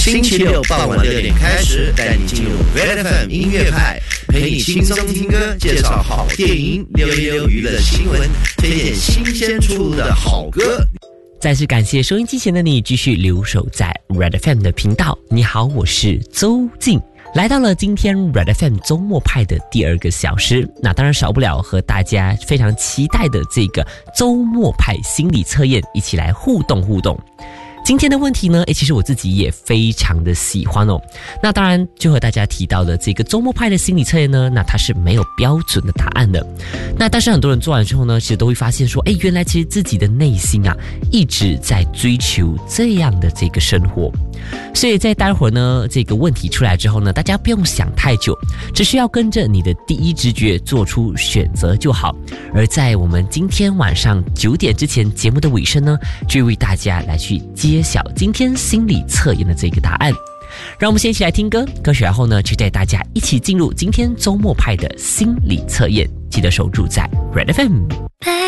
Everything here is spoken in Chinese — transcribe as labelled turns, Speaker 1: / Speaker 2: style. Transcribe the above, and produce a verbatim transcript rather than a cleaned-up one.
Speaker 1: 星期六傍晚六点开始，带你进入 Red F M 音乐派，陪你轻松听歌，介绍好电影，溜一溜娱乐新闻，推荐新鲜出炉的好歌。
Speaker 2: 再次感谢收音机前的你继续留守在 Red F M 的频道。你好，我是周静。来到了今天 Red F M 周末派的第二个小时，那当然少不了和大家非常期待的这个周末派心理测验一起来互动互动。今天的问题呢，诶，其实我自己也非常的喜欢哦。那当然，就和大家提到的这个周末派的心理测验呢，那它是没有标准的答案的。那但是很多人做完之后呢，其实都会发现说，诶，原来其实自己的内心啊，一直在追求这样的这个生活。所以在待会儿呢，这个问题出来之后呢，大家不用想太久，只需要跟着你的第一直觉做出选择就好。而在我们今天晚上九点之前节目的尾声呢，就为大家来去揭晓今天心理测验的这个答案。让我们先一起来听歌，歌曲然后呢，就带大家一起进入今天周末派的心理测验。记得守住在 Red F M。